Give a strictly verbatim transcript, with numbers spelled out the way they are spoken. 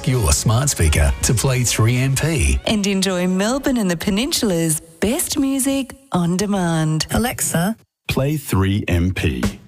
ask your smart speaker to play three M P. And enjoy Melbourne and the Peninsula's best music on demand. Alexa, Play three M P.